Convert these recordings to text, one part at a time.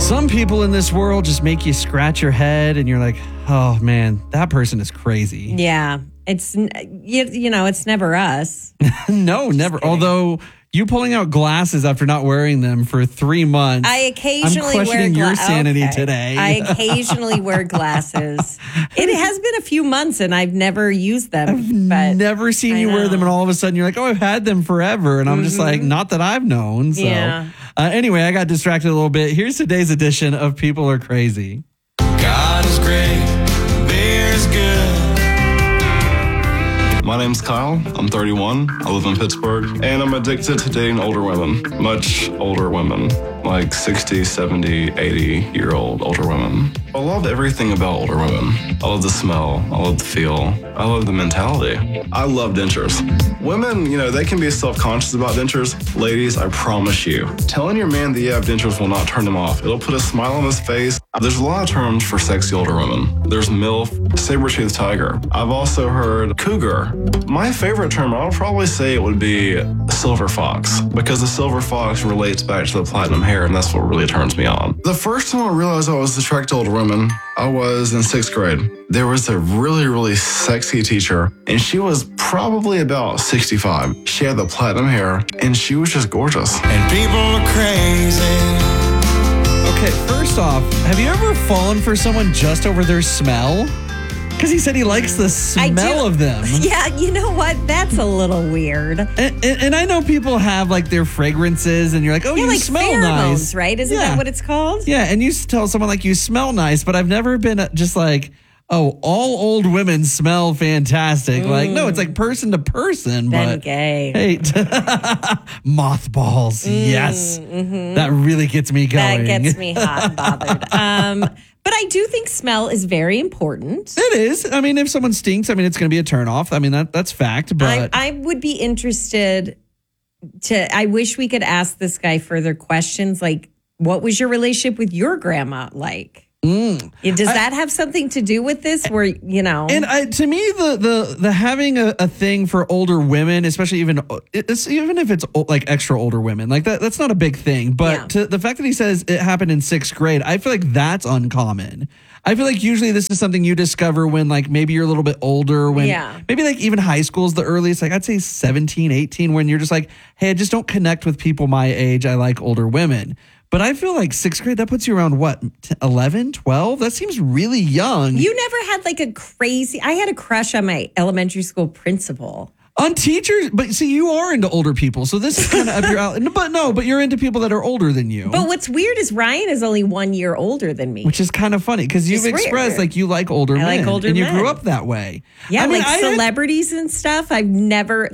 Some people in this world just make you scratch your head and you're like, oh man, that person is crazy. Yeah. It's, it's never us. No, never. Although you pulling out glasses after not wearing them for 3 months. I occasionally I'm questioning wear your sanity today. I occasionally wear glasses. It has been a few months and I've never used them. I've never seen you wear them, and all of a sudden you're like, oh, I've had them forever. And I'm just like, not that I've known. So Yeah. Anyway, I got distracted a little bit. Here's today's edition of People Are Crazy. God is great, beer is good. My name's Kyle. I'm 31. I live in Pittsburgh, and I'm addicted to dating older women, much older women, like 60, 70, 80-year-old older women. I love everything about older women. I love the smell. I love the feel. I love the mentality. I love dentures. Women, they can be self-conscious about dentures. Ladies, I promise you, telling your man that you have dentures will not turn him off. It'll put a smile on his face. There's a lot of terms for sexy older women. There's MILF, saber-toothed tiger. I've also heard cougar. My favorite term, I would probably say it would be silver fox, because the silver fox relates back to the platinum hair, and that's what really turns me on. The first time I realized I was attracted to older women, I was in 6th grade. There was a really, really sexy teacher, and she was probably about 65. She had the platinum hair, and she was just gorgeous. And people are crazy. Okay, first off, have you ever fallen for someone just over their smell? Because he said he likes the smell of them. Yeah, you know what? That's a little weird. And I know people have like their fragrances, and you're like, oh, you like smell pheromones, nice, right? Isn't that what it's called? Yeah, and you tell someone like you smell nice, but I've never been just like, oh, all old women smell fantastic. Like, no, it's like person to person. Then but gay. Hey, mothballs. Yes. Mm-hmm. That really gets me going. That gets me hot and bothered. But I do think smell is very important. It is. I mean, if someone stinks, it's going to be a turnoff. I mean, that's fact. But I would be interested I wish we could ask this guy further questions. Like, what was your relationship with your grandma like? Does that have something to do with this? Where And to me, the having a thing for older women, especially even if it's like extra older women, like that's not a big thing. But the fact that he says it happened in 6th grade, I feel like that's uncommon. I feel like usually this is something you discover when like maybe you're a little bit older, when maybe like even high school is the earliest, like I'd say 17, 18, when you're just like, hey, I just don't connect with people my age. I like older women. But I feel like 6th grade, that puts you around what, 11, 12? That seems really young. You never had like I had a crush on my elementary school principal. On teachers? But see, you are into older people. So this is kind of up your alley. But you're into people that are older than you. But what's weird is Ryan is only 1 year older than me. Which is kind of funny because you've expressed like you like older men. I like older men. men. And you grew up that way. Yeah, celebrities and stuff. I've never,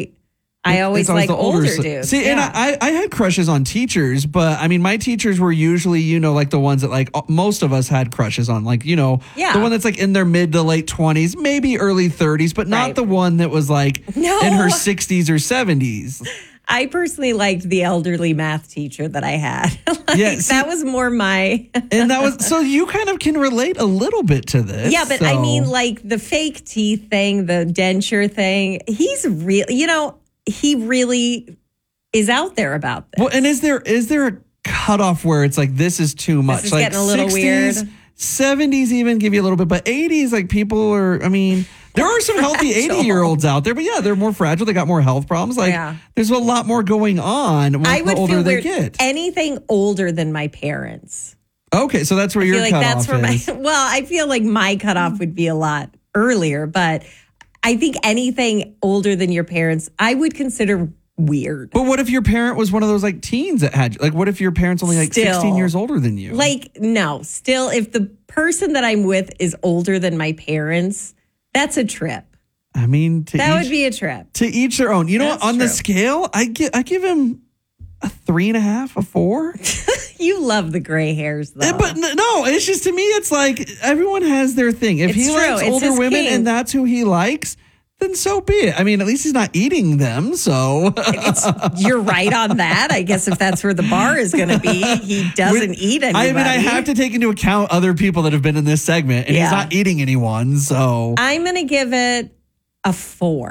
I always like older dudes. See, and I had crushes on teachers, but I mean, my teachers were usually, like the ones that like most of us had crushes on, like, the one that's like in their mid to late 20s, maybe early 30s, but not the one that was like in her 60s or 70s. I personally liked the elderly math teacher that I had. That was more my... And that was... So you kind of can relate a little bit to this. Yeah, but I mean, like the fake teeth thing, the denture thing, he's real, he really is out there about this. Well, and is there a cutoff where it's like, this is too much? This is like getting a little 60s, weird. 70s even give you a little bit, but 80s, like people are, there are some healthy 80-year-olds out there, but yeah, they're more fragile. They got more health problems. Like there's a lot more going on the older they get. Anything older than my parents. Okay, so that's where your cutoff is. I feel like my cutoff would be a lot earlier, but I think anything older than your parents, I would consider weird. But what if your parent was one of those like teens that had, like what if your parent's only like 16 years older than you? Like, no, still, if the person that I'm with is older than my parents, that's a trip. That would be a trip. To each their own. You know what? On the scale, I give him a 3.5, a 4. You love the gray hairs, though. But no, it's just, to me, it's like everyone has their thing. If he likes older women and that's who he likes, then so be it. At least he's not eating them, so. You're right on that. I guess if that's where the bar is going to be, he doesn't eat anybody. I have to take into account other people that have been in this segment, and he's not eating anyone, so. I'm going to give it a 4.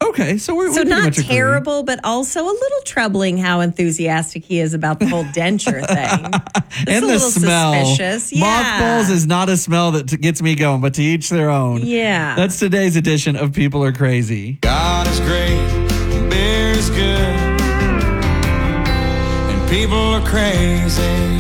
Okay, so we So pretty not much agree. terrible, but also a little troubling how enthusiastic he is about the whole denture thing. It's And a the little smell. suspicious. Yeah. Mothballs is not a smell that gets me going, but to each their own. Yeah. That's today's edition of People Are Crazy. God is great, beer is good, and people are crazy.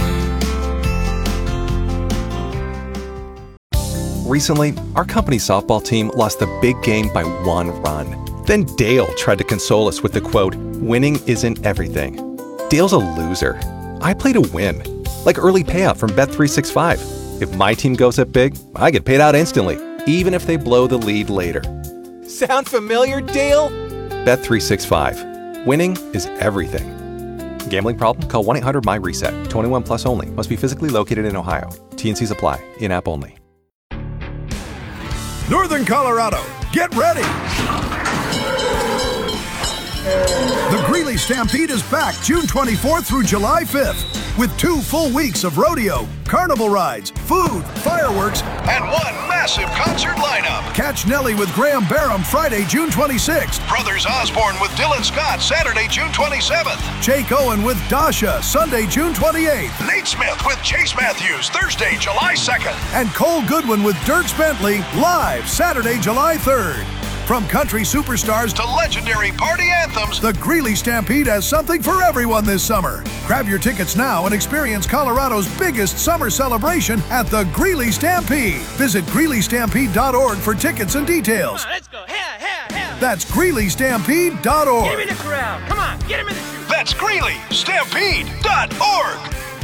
Recently, our company's softball team lost the big game by 1 run. Then Dale tried to console us with the quote, "Winning isn't everything." Dale's a loser. I play to win, like early payout from Bet365. If my team goes up big, I get paid out instantly, even if they blow the lead later. Sound familiar, Dale? Bet365. Winning is everything. Gambling problem? Call 1-800-MY-RESET. 21 plus only. Must be physically located in Ohio. T&Cs apply. In-app only. Northern Colorado, get ready! The Greeley Stampede is back June 24th through July 5th with 2 full weeks of rodeo, carnival rides, food, fireworks, and 1 massive concert lineup. Catch Nelly with Graham Barham Friday, June 26th. Brothers Osborne with Dylan Scott Saturday, June 27th. Jake Owen with Dasha Sunday, June 28th. Nate Smith with Chase Matthews Thursday, July 2nd. And Cole Goodwin with Dirks Bentley live Saturday, July 3rd. From country superstars to legendary party anthems, the Greeley Stampede has something for everyone this summer. Grab your tickets now and experience Colorado's biggest summer celebration at the Greeley Stampede. Visit GreeleyStampede.org for tickets and details. Come on, let's go. Here. That's GreeleyStampede.org. Give me the crowd. Come on, get him in the shoe. That's GreeleyStampede.org.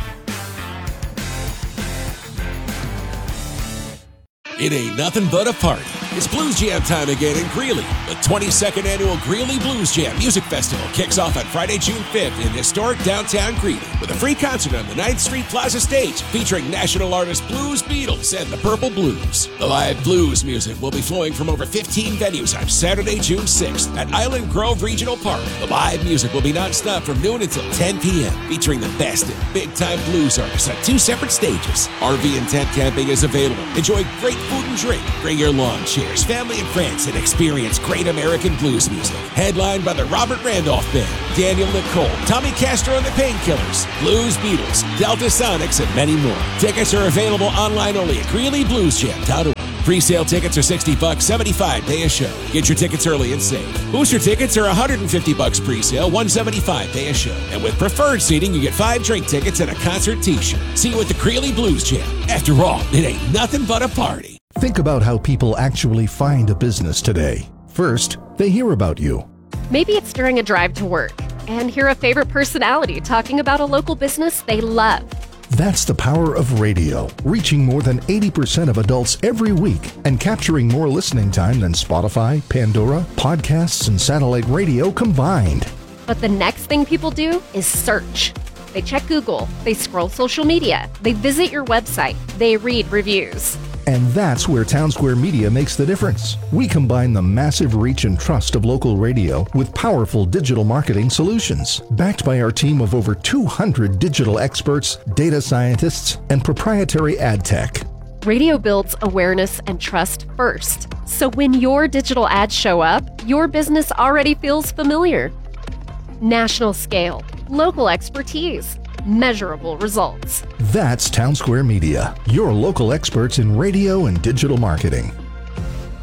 It ain't nothing but a party. It's Blues Jam time again in Greeley. The 22nd annual Greeley Blues Jam Music Festival kicks off on Friday, June 5th in historic downtown Greeley with a free concert on the 9th Street Plaza stage featuring national artist Blues Beatles and the Purple Blues. The live blues music will be flowing from over 15 venues on Saturday, June 6th at Island Grove Regional Park. The live music will be nonstop from noon until 10 p.m. featuring the best in big-time blues artists on 2 separate stages. RV and tent camping is available. Enjoy great food and drink. Bring your lawn chairs, family and friends, and experience great American blues music. Headlined by the Robert Randolph Band, Daniel Nicole, Tommy Castro and the Painkillers, Blues Beatles, Delta Sonics, and many more. Tickets are available online only at GreeleyBluesJam.org. Pre-sale tickets are $60, $75 pay a show. Get your tickets early and save. Booster tickets are $150 pre-sale, $175 pay a show. And with preferred seating, you get 5 drink tickets and a concert t-shirt. See you at the Greeley Blues Jam. After all, it ain't nothing but a party. Think about how people actually find a business today. First, they hear about you. Maybe it's during a drive to work and hear a favorite personality talking about a local business they love. That's the power of radio, reaching more than 80% of adults every week and capturing more listening time than Spotify, Pandora, podcasts, and satellite radio combined. But the next thing people do is search. They check Google, they scroll social media, they visit your website, they read reviews. And that's where Townsquare Media makes the difference. We combine the massive reach and trust of local radio with powerful digital marketing solutions, backed by our team of over 200 digital experts, data scientists, and proprietary ad tech. Radio builds awareness and trust first. So when your digital ads show up, your business already feels familiar. National scale, local expertise, measurable results. That's Townsquare Media, your local experts in radio and digital marketing.